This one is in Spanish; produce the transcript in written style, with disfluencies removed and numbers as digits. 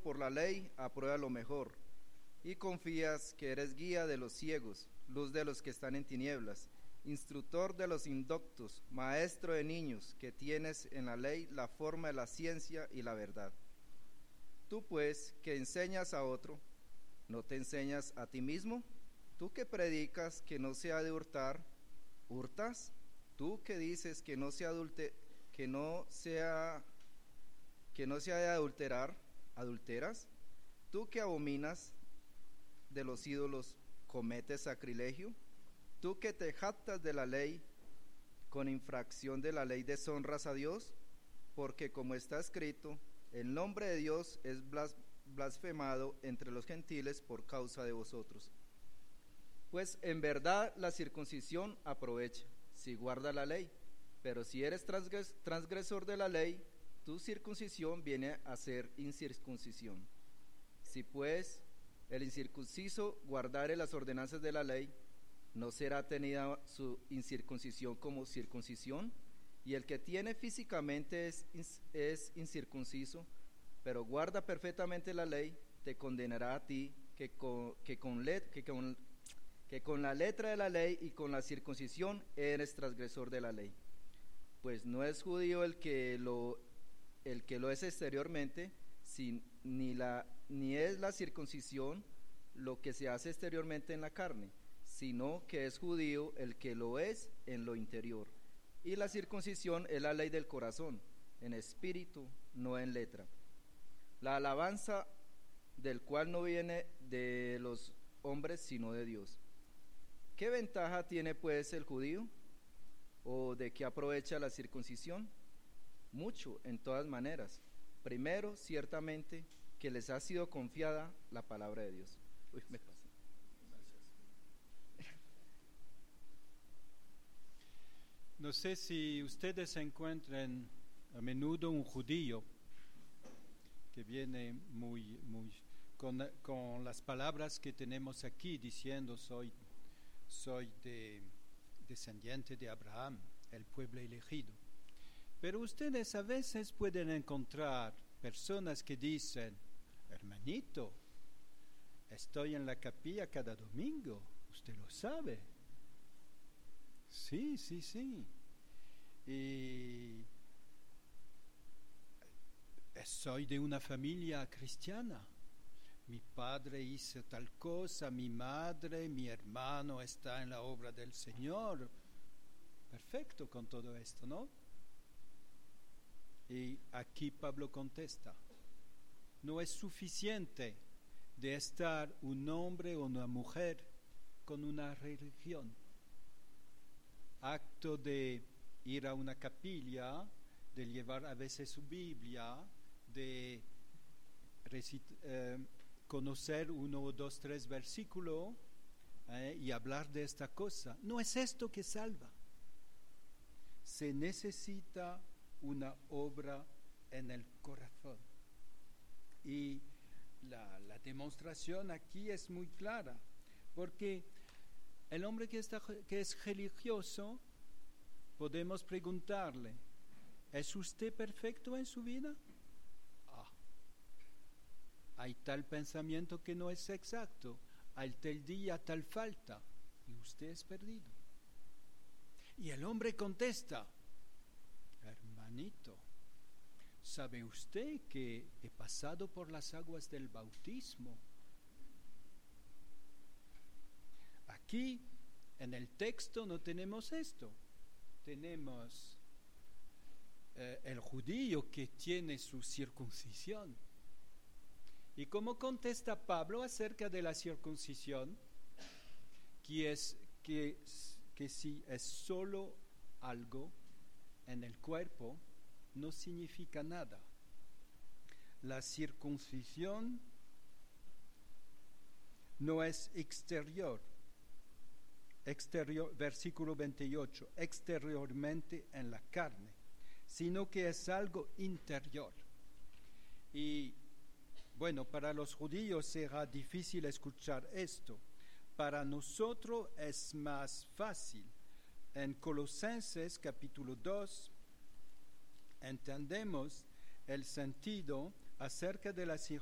por la ley, aprueba lo mejor, y confías que eres guía de los ciegos, luz de los que están en tinieblas, instructor de los indoctos, maestro de niños, que tienes en la ley la forma de la ciencia y la verdad. Tú pues, que enseñas a otro, ¿no te enseñas a ti mismo? Tú que predicas que no se ha de hurtar, ¿hurtas? Tú que dices que no se ha de adulterar, ¿adulteras? Tú que abominas de los ídolos, ¿cometes sacrilegio? Tú que te jactas de la ley, con infracción de la ley deshonras a Dios, porque como está escrito, el nombre de Dios es blasfemado entre los gentiles por causa de vosotros. Pues en verdad la circuncisión aprovecha, si guarda la ley, pero si eres transgresor de la ley, tu circuncisión viene a ser incircuncisión. Si pues el incircunciso guardare las ordenanzas de la ley, ¿no será tenida su incircuncisión como circuncisión? Y el que tiene físicamente es incircunciso, pero guarda perfectamente la ley, te condenará a ti que con la letra de la ley y con la circuncisión eres transgresor de la ley. Pues no es judío el que lo es exteriormente, ni es la circuncisión lo que se hace exteriormente en la carne, sino que es judío el que lo es en lo interior. Y la circuncisión es la ley del corazón, en espíritu, no en letra. La alabanza del cual no viene de los hombres, sino de Dios. ¿Qué ventaja tiene pues el judío? ¿O de qué aprovecha la circuncisión? Mucho, en todas maneras. Primero, ciertamente, que les ha sido confiada la palabra de Dios. Uy, me pasé. No sé si ustedes encuentran a menudo un judío que viene con las palabras que tenemos aquí, diciendo soy descendiente de Abraham, el pueblo elegido. Pero ustedes a veces pueden encontrar personas que dicen, hermanito, estoy en la capilla cada domingo, usted lo sabe. Sí. Y soy de una familia cristiana. Mi padre hizo tal cosa, mi madre, mi hermano está en la obra del Señor. Perfecto con todo esto, ¿no? Y aquí Pablo contesta, no es suficiente de estar un hombre o una mujer con una religión. Acto de ir a una capilla, de llevar a veces su Biblia, de conocer 1, 2, 3 versículos y hablar de esta cosa. No es esto que salva. Se necesita una obra en el corazón. Y la demostración aquí es muy clara, porque el hombre que es religioso, podemos preguntarle, ¿es usted perfecto en su vida? Hay tal pensamiento que no es exacto, hay tal día, tal falta, y usted es perdido. Y el hombre contesta, hermanito, ¿sabe usted que he pasado por las aguas del bautismo? Aquí, en el texto, no tenemos esto. Tenemos el judío que tiene su circuncisión. ¿Y cómo contesta Pablo acerca de la circuncisión? Que si es solo algo en el cuerpo, no significa nada. La circuncisión no es exterior, versículo 28, exteriormente en la carne, sino que es algo interior. Y bueno, para los judíos será difícil escuchar esto. Para nosotros es más fácil. En Colosenses capítulo 2 entendemos el sentido acerca de la circuncisión